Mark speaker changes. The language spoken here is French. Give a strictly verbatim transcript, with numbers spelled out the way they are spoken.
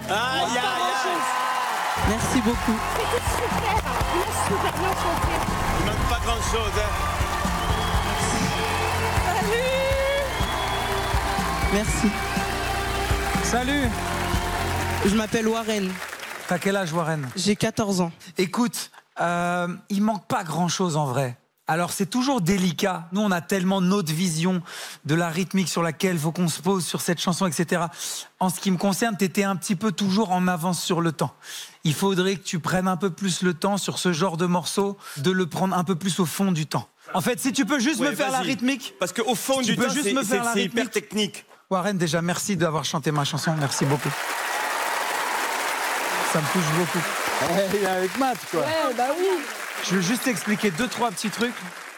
Speaker 1: Aïe, aïe, aïe.
Speaker 2: Merci beaucoup.
Speaker 3: C'était super. Il a super bien chanté.
Speaker 1: Il manque pas grand-chose, hein.
Speaker 2: Merci.
Speaker 4: Salut.
Speaker 2: Je m'appelle Warren.
Speaker 4: T'as quel âge, Warren?
Speaker 2: J'ai quatorze ans.
Speaker 4: Écoute, euh, il manque pas grand-chose en vrai. Alors c'est toujours délicat. Nous, on a tellement notre vision de la rythmique sur laquelle il faut qu'on se pose sur cette chanson, et cetera. En ce qui me concerne, t'étais un petit peu toujours en avance sur le temps. Il faudrait que tu prennes un peu plus le temps sur ce genre de morceau, de le prendre un peu plus au fond du temps. En fait, si tu peux juste
Speaker 1: Ouais,
Speaker 4: me faire la
Speaker 1: vas-y.
Speaker 4: rythmique.
Speaker 1: Parce qu'au fond
Speaker 4: Si
Speaker 1: du
Speaker 4: tu peux
Speaker 1: temps,
Speaker 4: juste
Speaker 1: c'est
Speaker 4: me faire
Speaker 1: c'est-
Speaker 4: la
Speaker 1: c'est hyper
Speaker 4: rythmique.
Speaker 1: technique.
Speaker 4: Warren, déjà, merci d'avoir chanté ma chanson. Merci beaucoup. Ça me touche beaucoup.
Speaker 5: Il est avec Matt, quoi.
Speaker 3: Ouais, bah oui.
Speaker 4: Je veux juste expliquer deux, trois petits trucs.